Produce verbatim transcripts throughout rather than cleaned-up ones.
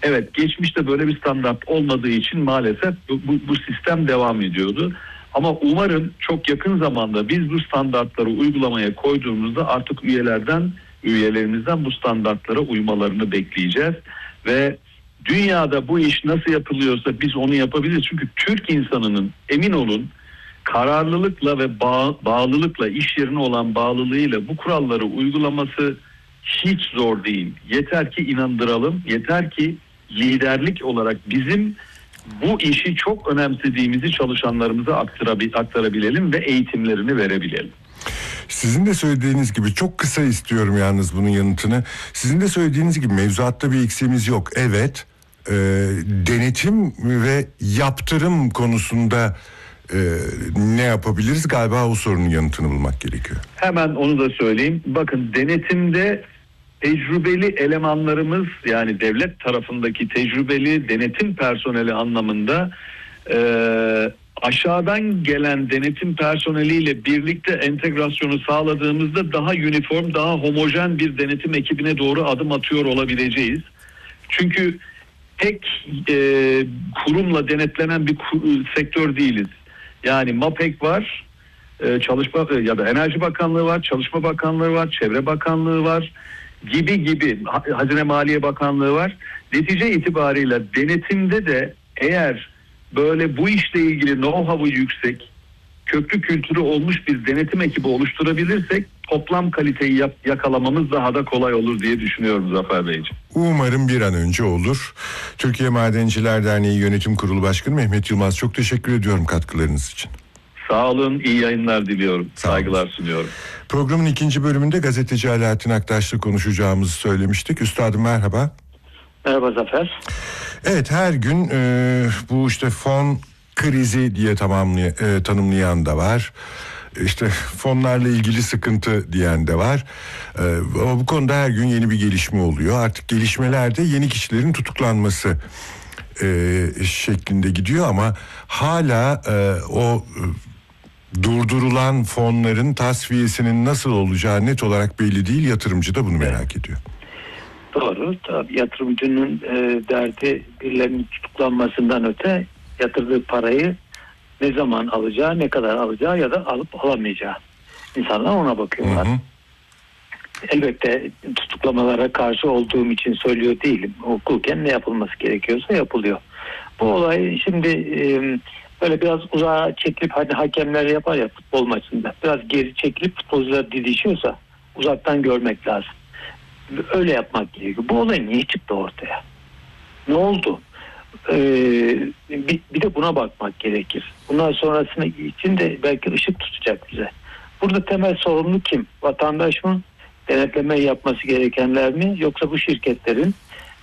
Evet, geçmişte böyle bir standart olmadığı için maalesef bu, bu, bu sistem devam ediyordu. Ama umarım çok yakın zamanda biz bu standartları uygulamaya koyduğumuzda artık üyelerden, üyelerimizden bu standartlara uymalarını bekleyeceğiz. Ve dünyada bu iş nasıl yapılıyorsa biz onu yapabiliriz. Çünkü Türk insanının, emin olun, kararlılıkla ve bağ, bağlılıkla, iş yerine olan bağlılığıyla bu kuralları uygulaması hiç zor değil. Yeter ki inandıralım, yeter ki liderlik olarak bizim bu işi çok önemsediğimizi çalışanlarımıza aktarabilelim ve eğitimlerini verebilelim. Sizin de söylediğiniz gibi, çok kısa istiyorum yalnız bunun yanıtını. Sizin de söylediğiniz gibi mevzuatta bir eksiğimiz yok. Evet, e, denetim ve yaptırım konusunda e, ne yapabiliriz? Galiba o sorunun yanıtını bulmak gerekiyor. Hemen onu da söyleyeyim. Bakın, denetimde tecrübeli elemanlarımız, yani devlet tarafındaki tecrübeli denetim personeli anlamında e, aşağıdan gelen denetim personeliyle birlikte entegrasyonu sağladığımızda daha uniform, daha homojen bir denetim ekibine doğru adım atıyor olabileceğiz. Çünkü tek e, kurumla denetlenen bir kur, sektör değiliz. Yani MAPEK var, e, Çalışma ya da Enerji Bakanlığı var, Çalışma Bakanlığı var, Çevre Bakanlığı var gibi gibi, Hazine Maliye Bakanlığı var. Netice itibariyle denetimde de eğer böyle bu işle ilgili know-how'u yüksek, köklü kültürü olmuş bir denetim ekibi oluşturabilirsek toplam kaliteyi yap, yakalamamız daha da kolay olur diye düşünüyorum Zafer Beyciğim. Umarım bir an önce olur. Türkiye Madenciler Derneği Yönetim Kurulu Başkanı Mehmet Yılmaz, çok teşekkür ediyorum katkılarınız için. Sağ olun, iyi yayınlar diliyorum. Sağ Saygılar olun. sunuyorum. Programın ikinci bölümünde gazeteci Alaaddin Aktaş'la konuşacağımızı söylemiştik. Üstadım merhaba. Merhaba Zafer. Evet, her gün e, bu işte fon krizi diye tamamlay- e, tanımlayan da var. İşte fonlarla ilgili sıkıntı diyen de var. E, ama bu konuda her gün yeni bir gelişme oluyor. Artık gelişmelerde yeni kişilerin tutuklanması e, şeklinde gidiyor ama hala e, o e, durdurulan fonların tasfiyesinin nasıl olacağı net olarak belli değil. Yatırımcı da bunu merak ediyor. Doğru. Tabii yatırımcının e, derdi birilerinin tutuklanmasından öte yatırdığı parayı ne zaman alacağı, ne kadar alacağı ya da alıp alamayacağı. İnsanlar ona bakıyorlar. Hı hı. Elbette tutuklamalara karşı olduğum için söylüyor değilim. Hukuken ne yapılması gerekiyorsa yapılıyor. Bu olay şimdi e, böyle biraz uzağa çekilip, hani hakemler yapar ya futbol maçında, biraz geri çekilip futbolcular didişiyorsa uzaktan görmek lazım. Öyle yapmak gerekiyor. Bu olay niye çıktı ortaya? Ne oldu? Ee, bir, bir de buna bakmak gerekir. Bundan sonrasını için de belki ışık tutacak bize. Burada temel sorumlu kim? Vatandaş mı? Denetleme yapması gerekenler mi? Yoksa bu şirketlerin,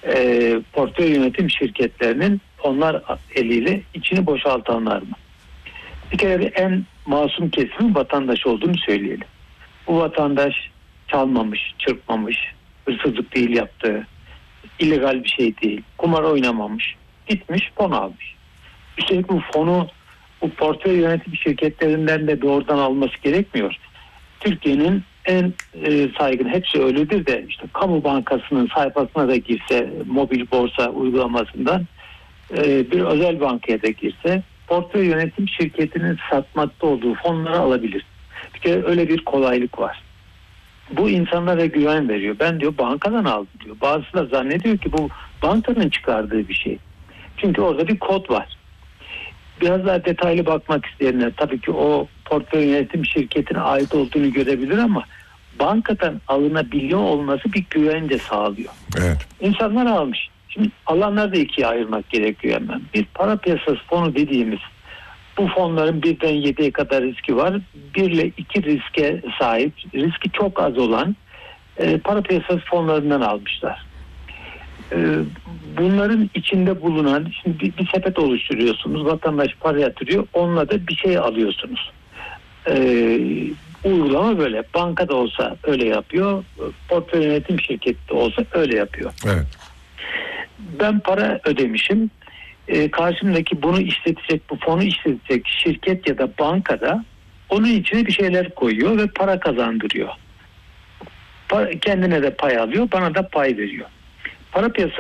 e, portföy yönetim şirketlerinin onlar eliyle içini boşaltanlar mı? Bir kere en masum kesimin vatandaş olduğunu söyleyelim. Bu vatandaş çalmamış, çırpmamış, hırsızlık değil yaptığı, illegal bir şey değil, kumar oynamamış, gitmiş fon almış. Üstelik bu fonu bu portföy yönetim şirketlerinden de doğrudan alması gerekmiyor. Türkiye'nin en e, saygın, hepsi öyledir de, işte kamu bankasının sayfasına da girse, mobil borsa uygulamasından e, bir özel bankaya da girse, portföy yönetim şirketinin satmakta olduğu fonları alabilir. Bir kere öyle bir kolaylık var. Bu insanlara güven veriyor. Ben diyor bankadan aldım diyor. Bazısı da zannediyor ki bu bankanın çıkardığı bir şey. Çünkü orada bir kod var. Biraz daha detaylı bakmak isteyenler tabii ki o portföy yönetim şirketine ait olduğunu görebilir ama bankadan alınabiliyor olması bir güvence sağlıyor. Evet. İnsanlar almış. Şimdi alanları da ikiye ayırmak gerekiyor hemen. Bir para piyasası fonu dediğimiz, bu fonların birden yediye kadar riski var. Bir ile iki riske sahip, riski çok az olan e, para piyasası fonlarından almışlar. E, bunların içinde bulunan, şimdi bir, bir sepet oluşturuyorsunuz. Vatandaş para yatırıyor. Onunla da bir şey alıyorsunuz. E, uygulama böyle. Bankada olsa öyle yapıyor. Portföy yönetim şirketi de olsa öyle yapıyor. Evet. Ben para ödemişim. E, karşımdaki bunu işletecek, bu fonu işletecek şirket ya da bankada onun içine bir şeyler koyuyor ve para kazandırıyor. Para, kendine de pay alıyor, bana da pay veriyor. Para piyasası